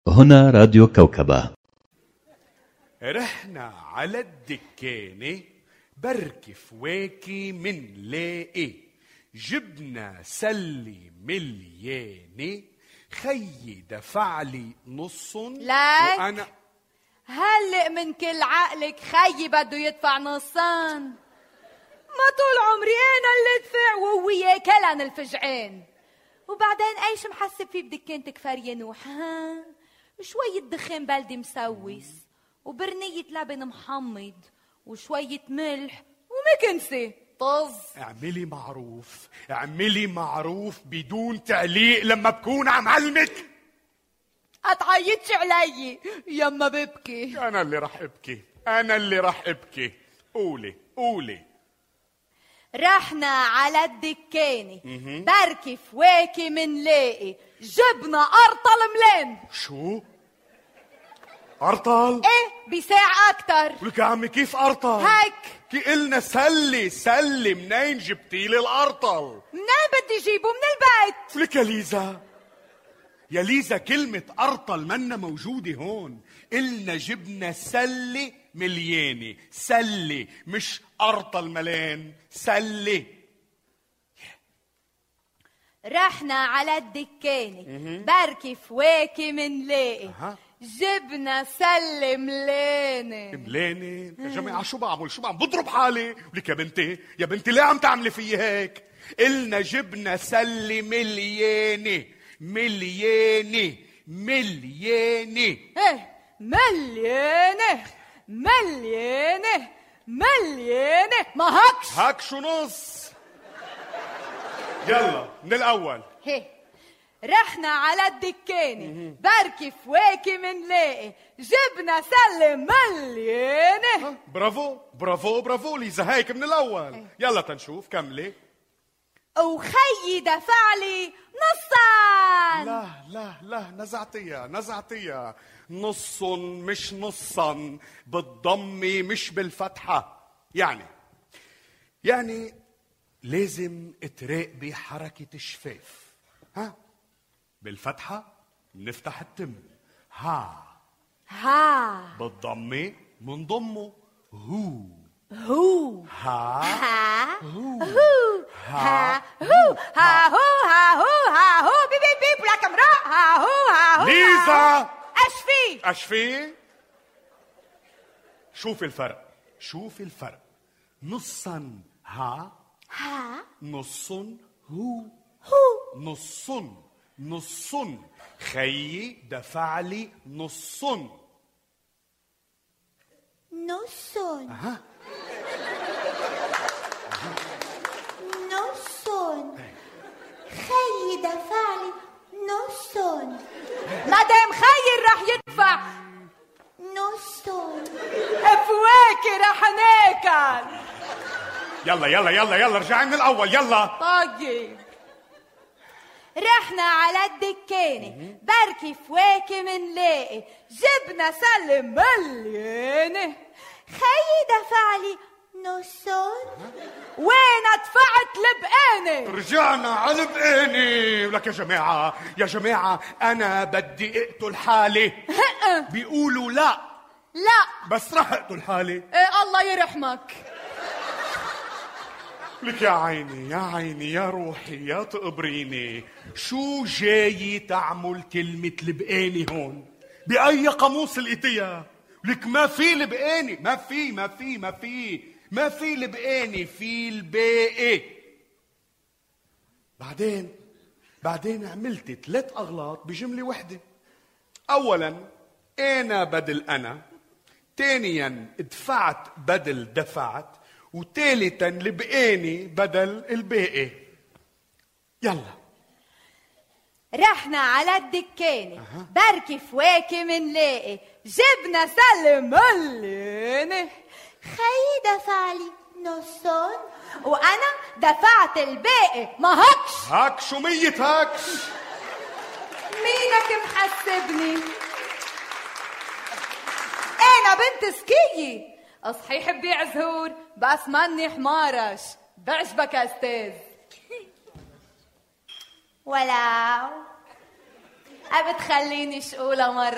هنا راديو كوكبة. رحنا على الدكانة بركي فواكي منلاقي، جبنا سلي مليانة، خيي دفعلي نص لك وأنا هلق من كل عقلك خيي بده يدفع نصان. ما طول عمري انا اللي ادفع ووياه كلن الفجعان. وبعدين ايش محسب فيه بدكانتك فرينوح؟ ها شوية دخان بلدي مسوس وبرنية لبن محمض وشوية ملح ومكنسة طز. اعملي معروف، اعملي معروف بدون تعليق لما بكون عم علمك. اتعيطش علي يما ببكي. انا اللي رح ابكي، انا اللي رح ابكي. قولي قولي. رحنا على الدكانة بركي فواكي منلاقي، جبنا أرطل ملان. شو؟ أرطل؟ ايه بساعة أكتر. ولك يا عمي كيف أرطل؟ هيك كي قلنا سلي، منين جبتيلي الأرطل؟ منين بدي جيبه؟ من البيت. ولك يا ليزا، يا ليزا كلمة أرطل منا موجودة هون. قلنا جبنا سلي مليانة، سلي مش أرطل ملان، سلي. رحنا على الدكانة بركي فواكي منلاقي، جبنا سلة ملانة. ملانة؟ يا جماعة شو بعمل؟ بضرب حالي. ولك يا بنتي ليه عم تعملي فيي هيك؟ قلنا جبنا سلة مليانة، مليانة مليانة. ايه مليانة مليانة مليانة، ما هكش شو نص. يلا من الأول. هي رحنا على الدكانة بركي فواكي منلاقي، جبنا سلة مليانة. برافو ليزا، هيك من الأول. يلا تنشوف كملي. وخيي دفع لي نصان. لا نزعتيها. نص مش نصا، بالضمة مش بالفتحة. يعني لازم تراقبي حركة الشفاف. ها بالفتحة بنفتح التم، ها بالضمة منضمه، هو ها هو بيب بيب لك امرأة. ها هو ليزا أشفي. شوف الفرق. نصا ها نص هو نص خيي دفع لي نص. خيي دفع لي نص. مدام خير رح يدفع نص، فواكه رح ناكل. يلا ارجعي من الأول. يلا طيب. رحنا على الدكانة بركي فواكه منلاقي، جبنا سلة مليانة، خيي دفع لي نصون. وين دفعت البقانة؟ رجعنا على البقانة. ولك يا جماعة أنا بدي أقتل حالي. بيقولوا لا بس رح أقتل حالي. إيه الله يرحمك. لك يا عيني يا روحي يا تقبريني. شو جاي تعمل كلمة لبقاني هون؟ بأي قاموس لقيتيها؟ لك ما في لبقاني، ما في لبقاني، في الباقي. بعدين عملت 3 أغلاط بجملة وحدة. أولا أنا بدل أنا، ثانيا دفعت بدل دفعت، وثالثا لبقاني بدل الباقي. يلا. رحنا على الدكانة بركي فواكه منلاقي، جبنا سلة مليانة، خيي دفع لي نصون وأنا دفعت الباقي. ما هكش ومية هكش. مينك محسبني؟ أنا بنت سكية، صحيح ببيع زهور بس ماني حمارش. بعجبك يا أستاذ؟ ولو أبتخليني شقولة مرة.